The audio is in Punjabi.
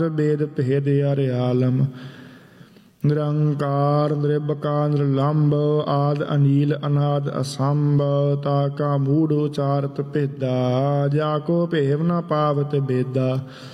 ਬੇਦ ਭੇਦ ਅਰਿਆਲਮ। ਨਿਰੰਕਾਰ ਨਿਰਭਕਾਰ ਨਿਰਲੰਭ ਆਦਿ ਅਨੀਲ ਅਨਾਦ ਅਸੰਭ। ਤਾ ਕਾ ਮੂੜ ਉਚਾਰਤ ਭੇਦਾ ਜਾ ਕੋ ਭੇਵ ਨ ਪਾਵਤ ਬੇਦਾ।